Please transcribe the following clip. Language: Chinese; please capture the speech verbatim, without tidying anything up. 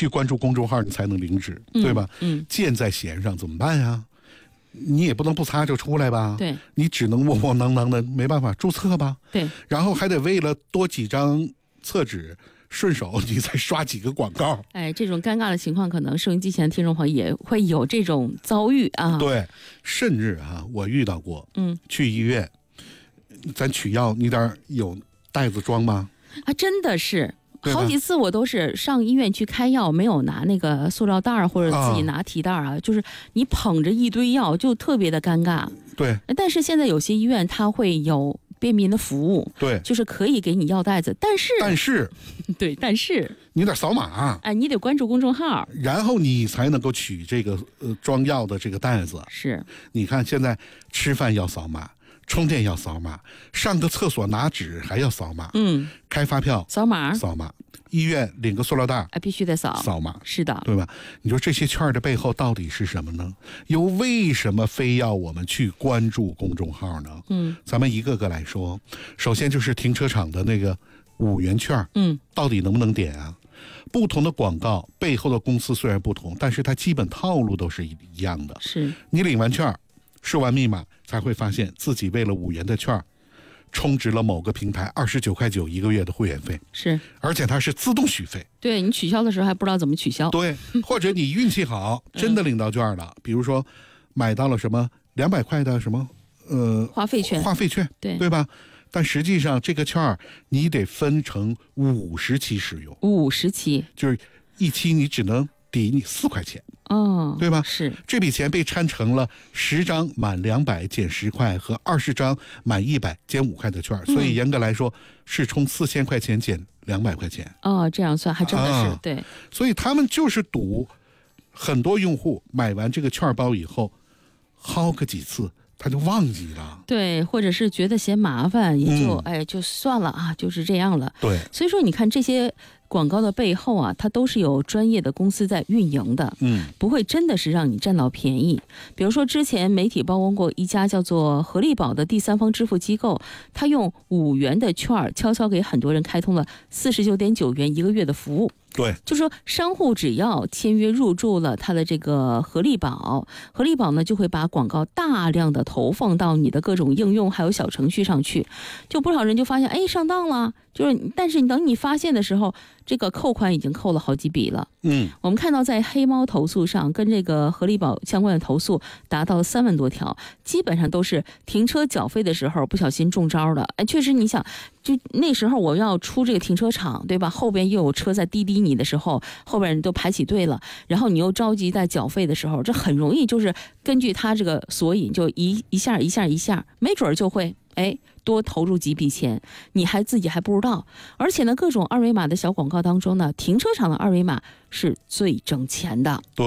须关注公众号你才能领纸， 嗯、 对吧？ 嗯， 箭在弦上怎么办呀？你也不能不擦就出来吧？ 对， 你只能窝窝囊囊的，没办法注册吧？ 对， 然后还得为了多几张厕纸，顺手你再刷几个广告。 哎，这种尴尬的情况，可能收音机前的听众朋友也会有这种遭遇啊。 对，甚至啊，我遇到过， 嗯， 去医院，咱取药，你得有袋子装吗？ 啊，真的是。好几次我都是上医院去开药，没有拿那个塑料袋或者自己拿提袋啊，就是你捧着一堆药，就特别的尴尬。 对。 但是现在有些医院它会有便民的服务， 对， 就是可以给你药袋子，但是但是， 对，但是你得扫码， 哎，你得关注公众号， 然后你才能够取这个呃装药的这个袋子。 是， 你看现在吃饭要扫码。充电要扫码，上个厕所拿纸还要扫码， 嗯， 开发票扫码， 扫码，医院领个塑料袋， 哎，必须得扫， 扫码， 是的， 对吧？你说这些券的背后到底是什么呢？又为什么非要我们去关注公众号呢？ 嗯， 咱们一个个来说，首先就是停车场的那个五元券， 嗯， 到底能不能点啊？不同的广告背后的公司虽然不同，但是它基本套路都是一样的。 是， 你领完券，输完密码。才会发现自己为了五元的券充值了某个平台二十九块九一个月的会员费， 是， 而且它是自动续费。 对，你取消的时候还不知道怎么取消。 对，或者你运气好，真的领到券了，嗯、比如说买到了什么两百块的什么呃话费券， 话费券， 对对吧？但实际上这个券你得分成五十期使用， 五十期， 就是一期你只能抵你四块钱。 哦， 对吧？ 是， 这笔钱被掺成了十张满两百减十块和二十张满一百减五块的券，嗯、所以严格来说是充四千块钱减两百块钱。 哦，这样算还真的是、啊、对。 所以他们就是赌很多用户买完这个券包以后，薅个几次他就忘记了， 对，或者是觉得嫌麻烦，也就、嗯、哎就算了啊，就是这样了。 对， 所以说你看这些广告的背后啊，它都是有专业的公司在运营的， 嗯， 不会真的是让你占到便宜。比如说之前媒体曝光过一家叫做合力宝的第三方支付机构，他用五元的券悄悄给很多人开通了四十九点九元一个月的服务。 对， 就说商户只要签约入驻了他的这个合力宝，合力宝呢就会把广告大量的投放到你的各种应用还有小程序上去，就不少人就发现，哎，上当了。就是但是等你发现的时候，这个扣款已经扣了好几笔了。 嗯， 我们看到在黑猫投诉上跟这个合力宝相关的投诉达到了三万多条，基本上都是停车缴费的时候不小心中招的。哎，确实你想，就那时候我要出这个停车场，对吧？后边又有车在滴滴你的时候，后边人都排起队了，然后你又着急在缴费的时候，这很容易就是根据他这个索引就一一下一下一下，没准就会哎多投入几笔钱，你还自己还不知道。而且呢，各种二维码的小广告当中呢，停车场的二维码是最挣钱的。 对。